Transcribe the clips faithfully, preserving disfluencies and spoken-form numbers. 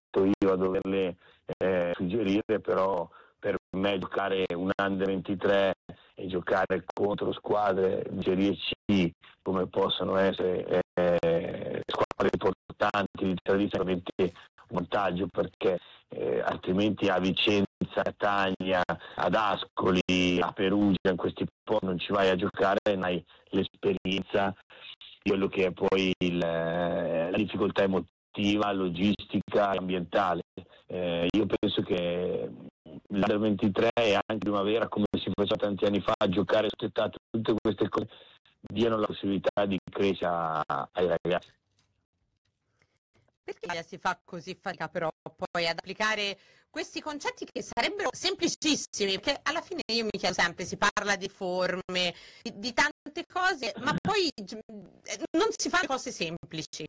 io a doverle eh, suggerire, però per me giocare un under ventitré e giocare contro squadre di Serie C come possono essere eh, squadre importanti di tradizione un vantaggio, perché eh, altrimenti a Vicenza, a Catania, ad Ascoli, a Perugia, in questi posti non ci vai a giocare, non hai l'esperienza di quello che è poi il, la difficoltà emotiva, logistica, ambientale. Eh, io penso che l'Under ventitré e anche primavera, come si faceva tanti anni fa, a giocare sottettate, tutte queste cose diano la possibilità di crescere ai ragazzi. Perché si fa così fatica però poi ad applicare questi concetti che sarebbero semplicissimi? Perché alla fine io mi chiedo sempre, si parla di forme, di, di tante cose, ma poi non si fa cose semplici.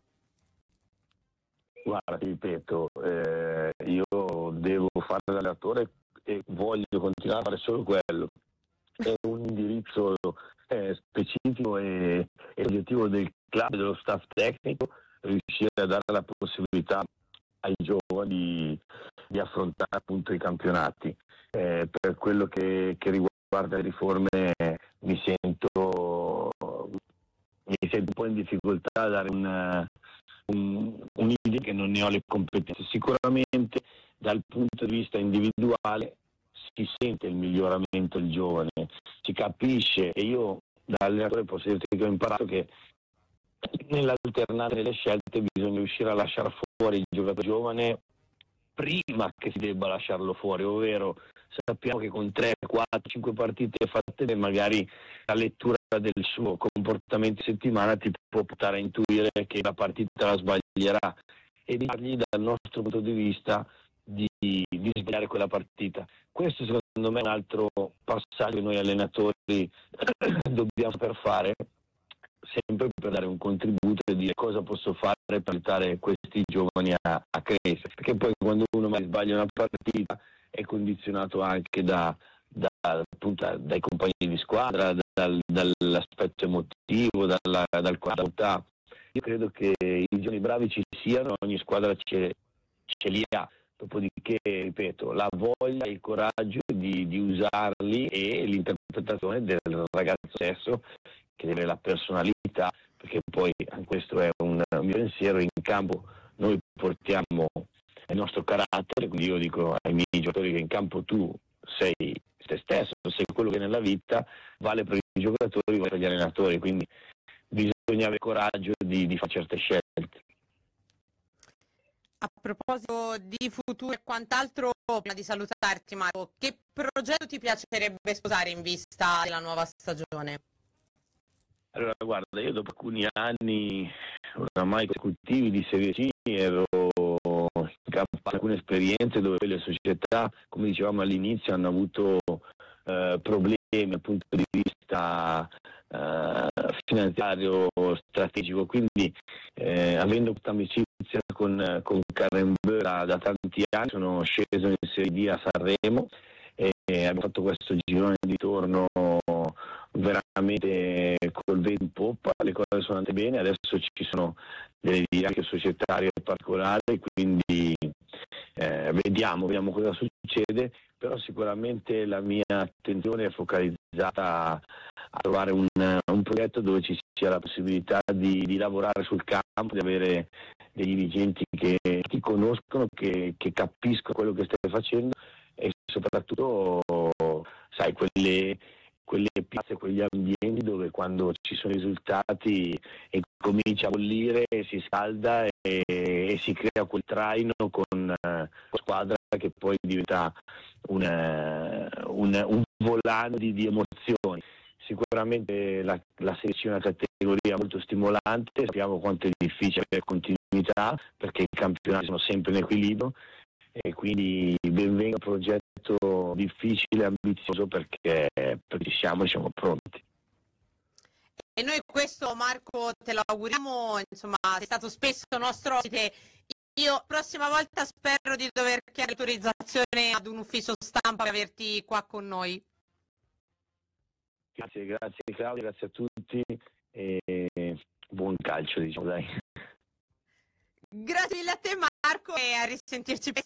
Guarda, ti ripeto, eh, io devo fare l'allenatore e voglio continuare a fare solo quello. È un indirizzo eh, specifico e, e oggettivo del club e dello staff tecnico, riuscire a dare la possibilità ai giovani di, di affrontare appunto i campionati. Eh, per quello che, che riguarda le riforme mi sento, mi sento un po' in difficoltà a dare un, un, un'idea che non ne ho le competenze. Sicuramente dal punto di vista individuale si sente il miglioramento del giovane, si capisce, e io da allenatore posso dirti che ho imparato che nell'alternare le scelte bisogna riuscire a lasciare fuori il giocatore giovane prima che si debba lasciarlo fuori, ovvero sappiamo che con tre, quattro, cinque partite fatte magari la lettura del suo comportamento in settimana ti può portare a intuire che la partita la sbaglierà e di dargli dal nostro punto di vista di, di sbagliare quella partita. Questo secondo me è un altro passaggio che noi allenatori dobbiamo saper fare, sempre per dare un contributo e dire cosa posso fare per aiutare questi giovani a, a crescere, perché poi quando uno mai sbaglia una partita è condizionato anche da, da, appunto, dai compagni di squadra, dal, dall'aspetto emotivo, dalla, dal qualità. Io credo che i giovani bravi ci siano, ogni squadra ce, ce li ha, dopodiché, ripeto, la voglia e il coraggio di, di usarli e l'interpretazione del ragazzo stesso, che deve avere la personalità, perché poi questo è un mio pensiero, in campo noi portiamo il nostro carattere, quindi io dico ai miei giocatori che in campo tu sei te stesso, sei quello che nella vita vale per i giocatori, vale per gli allenatori, quindi bisogna avere coraggio di, di fare certe scelte. A proposito di futuro e quant'altro, prima di salutarti Marco, che progetto ti piacerebbe sposare in vista della nuova stagione? Allora guarda, io dopo alcuni anni oramai consecutivi di Serie C ero in campo alcune esperienze dove le società, come dicevamo all'inizio, hanno avuto eh, problemi dal punto di vista eh, finanziario, strategico, quindi eh, avendo questa amicizia con, con Karen Böra da tanti anni sono sceso in Serie D a Sanremo e abbiamo fatto questo girone di ritorno veramente col vento in poppa, le cose sono andate bene, adesso ci sono delle dinamiche societarie particolari, quindi eh, vediamo, vediamo cosa succede, però sicuramente la mia attenzione è focalizzata a, a trovare un, un progetto dove ci sia la possibilità di, di lavorare sul campo, di avere dei dirigenti che ti conoscono, che, che capiscono quello che stai facendo e soprattutto, sai, quelle quelle piazze, quegli ambienti dove quando ci sono risultati e comincia a bollire, si scalda e, e si crea quel traino con uh, squadra che poi diventa un, uh, un, un volano di, di emozioni. Sicuramente la, la selezione è una categoria molto stimolante, sappiamo quanto è difficile avere continuità perché i campionati sono sempre in equilibrio e quindi benvenga il progetto difficile e ambizioso perché, perché siamo, siamo pronti. E noi questo Marco te lo auguriamo, insomma sei stato spesso nostro ospite, io prossima volta spero di dover chiedere autorizzazione ad un ufficio stampa per averti qua con noi. Grazie, grazie Claudia, grazie a tutti e buon calcio, diciamo, dai. Grazie mille a te Marco. Marco e a risentirci presto.